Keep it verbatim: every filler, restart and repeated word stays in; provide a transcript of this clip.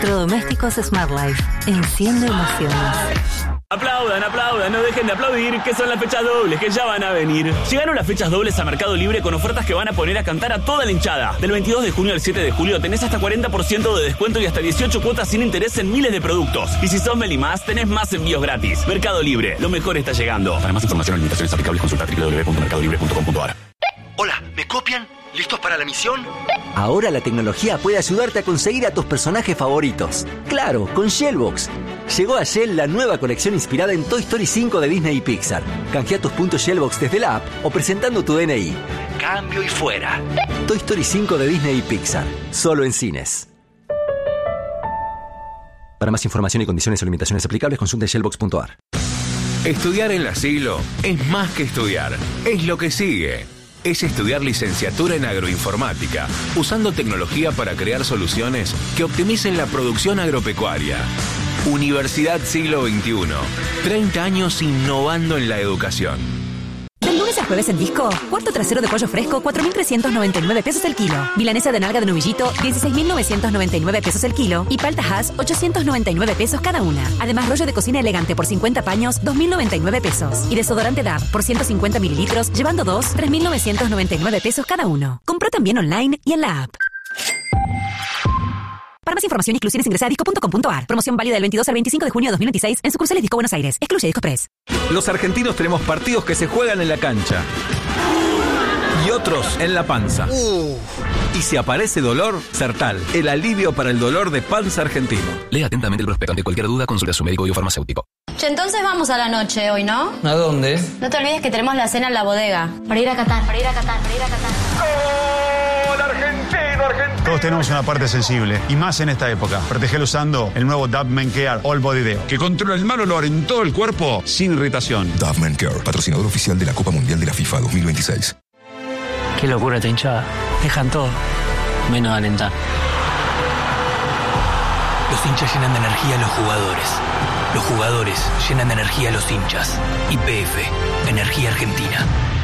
Electrodomésticos Smart Life. Enciende emociones. Aplaudan, aplaudan, no dejen de aplaudir, que son las fechas dobles, que ya van a venir. Llegaron las fechas dobles a Mercado Libre con ofertas que van a poner a cantar a toda la hinchada. Del veintidós de junio al siete de julio tenés hasta cuarenta por ciento de descuento y hasta dieciocho cuotas sin interés en miles de productos. Y si sos Melimás, tenés más envíos gratis. Mercado Libre, lo mejor está llegando. Para más información o limitaciones aplicables, consulta doble u doble u doble u punto mercado libre punto com punto a r. Hola, ¿me copian? ¿Listos para la misión? Ahora la tecnología puede ayudarte a conseguir a tus personajes favoritos. Claro, con Shellbox. Llegó a Shell la nueva colección inspirada en Toy Story cinco de Disney y Pixar. Canjea tus puntos Shellbox desde la app o presentando tu D N I. Cambio y fuera. Toy Story cinco de Disney y Pixar. Solo en cines. Para más información y condiciones o limitaciones aplicables, consulte shellbox punto a r. Estudiar en la Siglo es más que estudiar. Es lo que sigue. Es estudiar licenciatura en agroinformática, usando tecnología para crear soluciones que optimicen la producción agropecuaria. Universidad Siglo veintiuno. treinta años innovando en la educación. Del lunes a jueves en Disco, cuarto trasero de pollo fresco, cuatro mil trescientos noventa y nueve pesos el kilo. Milanesa de nalga de novillito, dieciséis mil novecientos noventa y nueve pesos el kilo. Y palta Hass, ochocientos noventa y nueve pesos cada una. Además, rollo de cocina elegante por cincuenta paños, dos mil noventa y nueve pesos. Y desodorante D A B por ciento cincuenta mililitros, llevando dos, tres mil novecientos noventa y nueve pesos cada uno. Compró también online y en la app. Para más información y exclusiones ingresa a disco punto com punto a r. Promoción válida del veintidós al veinticinco de junio de dos mil veintiséis en sucursales Disco Buenos Aires. Excluye Disco Express. Los argentinos tenemos partidos que se juegan en la cancha y otros en la panza. Uh. Y si aparece dolor, Sertal, el alivio para el dolor de panza argentino. Lea atentamente el prospecto. Ante cualquier duda, consulte a su médico y o farmacéutico. Che, entonces vamos a la noche hoy, ¿no? ¿A dónde? No te olvides que tenemos la cena en la bodega. Para ir a Qatar, para ir a Qatar, para ir a Qatar. ¡Gol argentino, argentino! Todos tenemos una parte sensible, y más en esta época. Protegelo usando el nuevo Dove Men Care All Body Deo, que controla el mal olor en todo el cuerpo sin irritación. Dove Men Care, patrocinador oficial de la Copa Mundial de la FIFA dos mil veintiséis. Qué locura esta hinchada. Dejan todo, menos alentar. Los hinchas llenan de energía a los jugadores. Los jugadores llenan de energía a los hinchas. Y P F, Energía Argentina.